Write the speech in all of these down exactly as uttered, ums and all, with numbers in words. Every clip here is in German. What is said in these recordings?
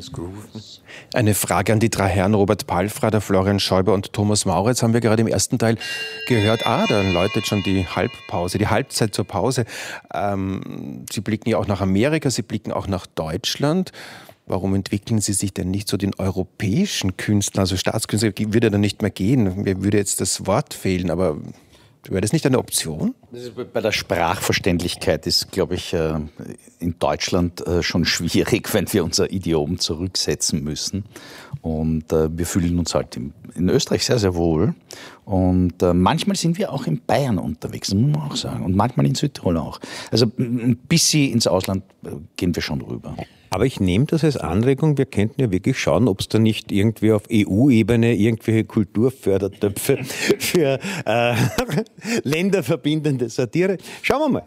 Das Grooven. Eine Frage an die drei Herren, Robert Palfrader, Florian Schäuber und Thomas Mauritz. Haben wir gerade im ersten Teil gehört, ah, da läutet schon die Halbpause, die Halbzeit zur Pause. Ähm, Sie blicken ja auch nach Amerika, Sie blicken auch nach Deutschland. Warum entwickeln Sie sich denn nicht zu den europäischen Künstlern, also Staatskünstler, würde dann nicht mehr gehen? Mir würde jetzt das Wort fehlen, aber wäre das nicht eine Option? Bei der Sprachverständlichkeit ist, glaube ich, in Deutschland schon schwierig, wenn wir unser Idiom zurücksetzen müssen. Und wir fühlen uns halt in Österreich sehr, sehr wohl. Und manchmal sind wir auch in Bayern unterwegs, das muss man auch sagen. Und manchmal in Südtirol auch. Also ein bisschen ins Ausland gehen wir schon rüber. Aber ich nehme das als Anregung, wir könnten ja wirklich schauen, ob es da nicht irgendwie auf E U-Ebene irgendwelche Kulturfördertöpfe für äh, länderverbindende Satire. Schauen wir mal.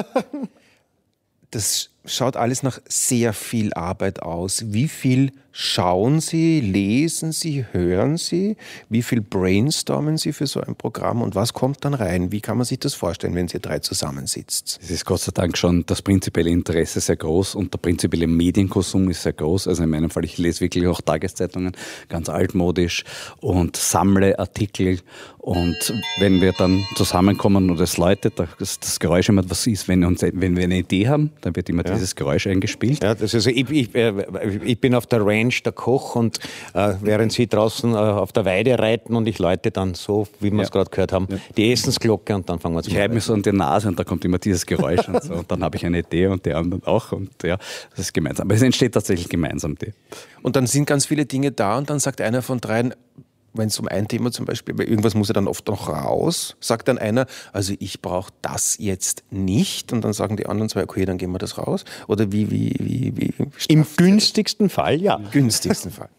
Das schaut alles nach sehr viel Arbeit aus. Wie viel schauen Sie, lesen Sie, hören Sie? Wie viel brainstormen Sie für so ein Programm? Und was kommt dann rein? Wie kann man sich das vorstellen, wenn Sie drei zusammensitzt? Es ist Gott sei Dank schon das prinzipielle Interesse sehr groß und der prinzipielle Medienkonsum ist sehr groß. Also in meinem Fall, ich lese wirklich auch Tageszeitungen, ganz altmodisch und sammle Artikel. Und wenn wir dann zusammenkommen und es läutet, das, das Geräusch immer was ist, wenn, uns, wenn wir eine Idee haben, dann wird immer ja. dieses Geräusch eingespielt. Ja, das ist also ich, ich, ich bin auf der Ranch der Koch und äh, während Sie draußen äh, auf der Weide reiten und ich läute dann so, wie wir es ja. gerade gehört haben, ja. die Essensglocke und dann fangen wir zu. Ich reibe mir so an die Nase und da kommt immer dieses Geräusch und so und dann habe ich eine Idee und die anderen auch und ja, das ist gemeinsam. Aber es entsteht tatsächlich gemeinsam. Die. Und dann sind ganz viele Dinge da und dann sagt einer von dreien, wenn es um ein Thema zum Beispiel, weil irgendwas muss ja dann oft noch raus, sagt dann einer, also ich brauche das jetzt nicht und dann sagen die anderen zwei, okay, dann gehen wir das raus. Oder wie, wie, wie, wie? Im günstigsten Fall, ja. Im günstigsten Fall.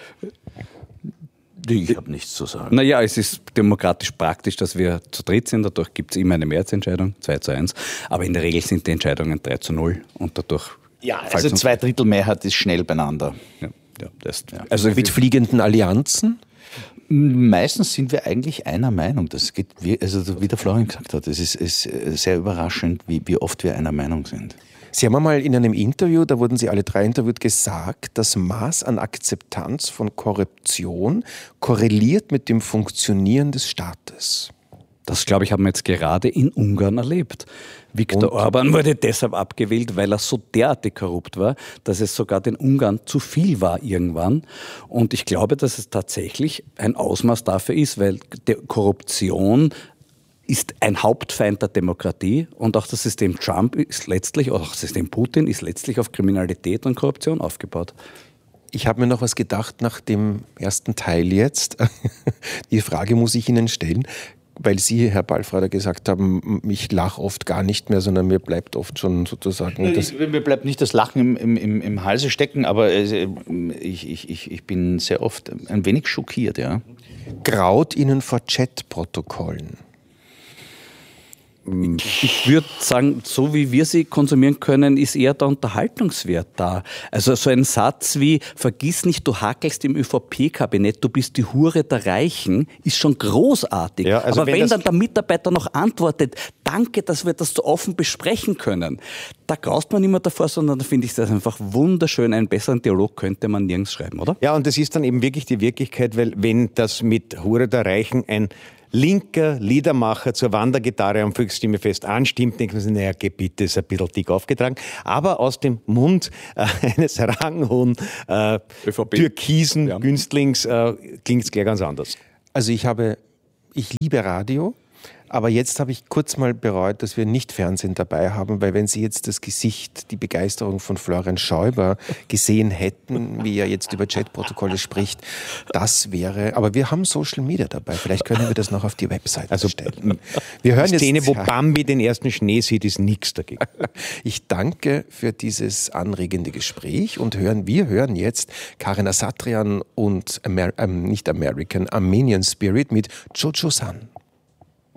Ich habe nichts zu sagen. Naja, es ist demokratisch praktisch, dass wir zu dritt sind, dadurch gibt es immer eine Mehrheitsentscheidung, zwei zu eins, aber in der Regel sind die Entscheidungen drei zu null und dadurch... Ja, also zwei Drittel Mehrheit ist schnell beieinander. Ja, ja, das, ja. Also mit fliegenden Allianzen? Meistens sind wir eigentlich einer Meinung. Das geht, wie, also wie der Florian gesagt hat, es ist, ist sehr überraschend, wie, wie oft wir einer Meinung sind. Sie haben einmal in einem Interview, da wurden Sie alle drei interviewt, gesagt, das Maß an Akzeptanz von Korruption korreliert mit dem Funktionieren des Staates. Das, glaube ich, haben wir jetzt gerade in Ungarn erlebt. Viktor Orbán wurde deshalb abgewählt, weil er so derartig korrupt war, dass es sogar den Ungarn zu viel war irgendwann. Und ich glaube, dass es tatsächlich ein Ausmaß dafür ist, weil Korruption ist ein Hauptfeind der Demokratie und auch das System Trump ist letztlich, auch das System Putin ist letztlich auf Kriminalität und Korruption aufgebaut. Ich habe mir noch was gedacht nach dem ersten Teil jetzt. Die Frage muss ich Ihnen stellen. Weil Sie, Herr Palfrader, gesagt haben, ich lache oft gar nicht mehr, sondern mir bleibt oft schon sozusagen... Das mir bleibt nicht das Lachen im, im, im Halse stecken, aber ich, ich, ich, ich bin sehr oft ein wenig schockiert. Ja. Graut Ihnen vor Chatprotokollen? Ich würde sagen, so wie wir sie konsumieren können, ist eher der Unterhaltungswert da. Also so ein Satz wie, vergiss nicht, du hakelst im ÖVP-Kabinett, du bist die Hure der Reichen, ist schon großartig. Ja, also aber wenn, wenn dann der Mitarbeiter noch antwortet, danke, dass wir das so offen besprechen können, da graust man nicht mehr davor, sondern da finde ich das einfach wunderschön. Einen besseren Dialog könnte man nirgends schreiben, oder? Ja, und das ist dann eben wirklich die Wirklichkeit, weil wenn das mit Hure der Reichen ein linker Liedermacher zur Wandergitarre am Volksstimmefest anstimmt, denkt man sich, naja, geh bitte, ist ein bisschen dick aufgetragen. Aber aus dem Mund äh, eines ranghohen, äh, türkisen ja. Günstlings äh, klingt es gleich ganz anders. Also ich habe, ich liebe Radio, aber jetzt habe ich kurz mal bereut, dass wir nicht Fernsehen dabei haben, weil wenn Sie jetzt das Gesicht, die Begeisterung von Florian Schäuber gesehen hätten, wie er jetzt über Chatprotokolle spricht, das wäre, aber wir haben Social Media dabei, vielleicht können wir das noch auf die Website also, stellen. Wir hören die Szene, jetzt, wo Bambi den ersten Schnee sieht, ist nichts dagegen. Ich danke für dieses anregende Gespräch und hören, wir hören jetzt Karen Asatrian und Amer- ähm, nicht American, Armenian Spirit mit Jojo San.